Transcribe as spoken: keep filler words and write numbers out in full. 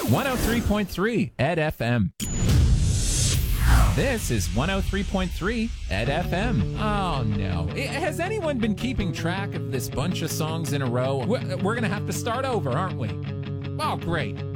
one oh three point three Ed F M. This is one oh three point three Ed F M. Oh, no. Has anyone been keeping track of this bunch of songs in a row? We're going to have to start over, aren't we? Oh, great.